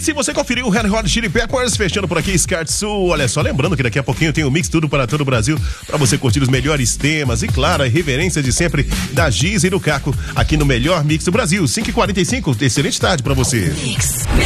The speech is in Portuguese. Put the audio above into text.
Mix e você conferiu o Red Hot Chili Peppers, fechando por aqui Sul. Olha só, lembrando que daqui a pouquinho tem o Mix Tudo para todo o Brasil, para você curtir os melhores temas e, claro, a irreverência de sempre da Giz e do Caco, aqui no melhor Mix do Brasil. 5h45, excelente tarde para você.